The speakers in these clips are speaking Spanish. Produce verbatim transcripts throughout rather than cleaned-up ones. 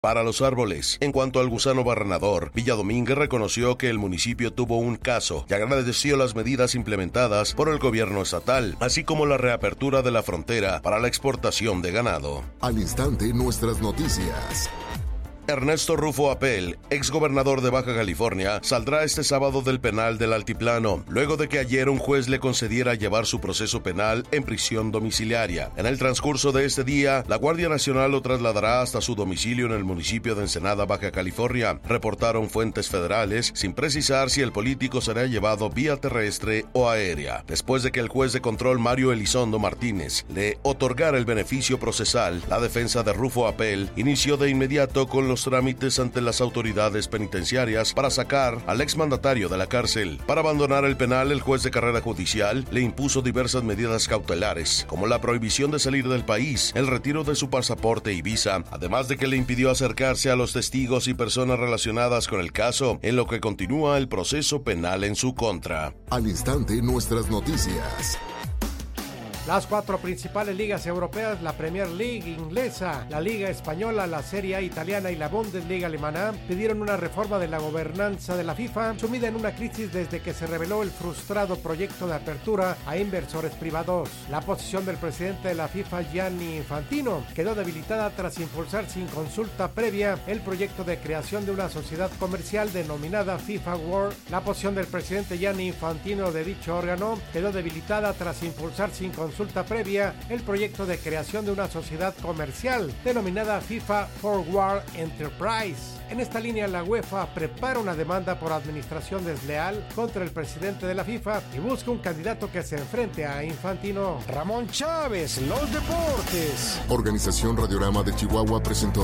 para los árboles. En cuanto al gusano barrenador, Villa Domínguez reconoció que el municipio tuvo un caso y agradeció las medidas implementadas por el gobierno estatal, así como la reapertura de la frontera para la exportación de ganado. Al instante, nuestras noticias. Ernesto Rufo Apel, exgobernador de Baja California, saldrá este sábado del penal del Altiplano, luego de que ayer un juez le concediera llevar su proceso penal en prisión domiciliaria. En el transcurso de este día, la Guardia Nacional lo trasladará hasta su domicilio en el municipio de Ensenada, Baja California, reportaron fuentes federales, sin precisar si el político será llevado vía terrestre o aérea. Después de que el juez de control Mario Elizondo Martínez le otorgara el beneficio procesal, la defensa de Rufo Apel inició de inmediato con los trámites ante las autoridades penitenciarias para sacar al exmandatario de la cárcel. Para abandonar el penal, el juez de carrera judicial le impuso diversas medidas cautelares, como la prohibición de salir del país, el retiro de su pasaporte y visa, además de que le impidió acercarse a los testigos y personas relacionadas con el caso, en lo que continúa el proceso penal en su contra. Al instante, nuestras noticias. Las cuatro principales ligas europeas, la Premier League inglesa, la Liga Española, la Serie A italiana y la Bundesliga alemana, pidieron una reforma de la gobernanza de la FIFA, sumida en una crisis desde que se reveló el frustrado proyecto de apertura a inversores privados. La posición del presidente de la FIFA, Gianni Infantino, quedó debilitada tras impulsar sin consulta previa el proyecto de creación de una sociedad comercial denominada FIFA World. La posición del presidente Gianni Infantino de dicho órgano quedó debilitada tras impulsar sin consulta consulta previa el proyecto de creación de una sociedad comercial denominada FIFA Forward Enterprise. En esta línea, la UEFA prepara una demanda por administración desleal contra el presidente de la FIFA y busca un candidato que se enfrente a Infantino. Ramón Chávez, los deportes. Organización Radiorama de Chihuahua presentó.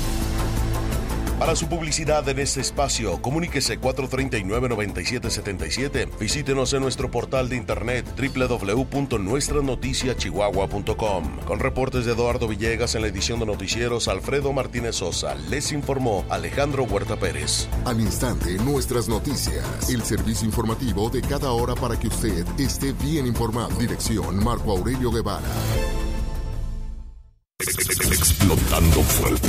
Para su publicidad en este espacio, comuníquese cuatro tres nueve, nueve siete siete siete. Visítenos en nuestro portal de internet doble u doble u doble u punto nuestra noticia chihuahua punto com. Con reportes de Eduardo Villegas en la edición de noticieros, Alfredo Martínez Sosa, les informó Alejandro Huerta Pérez. Al instante, nuestras noticias. El servicio informativo de cada hora para que usted esté bien informado. Dirección Marco Aurelio Guevara. Explotando fuerte.